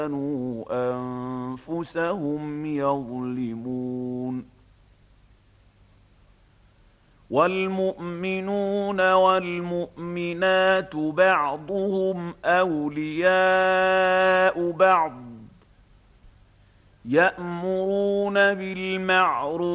كانوا أنفسهم يظلمون. والمؤمنون والمؤمنات بعضهم أولياء بعض، يأمرون بالمعروف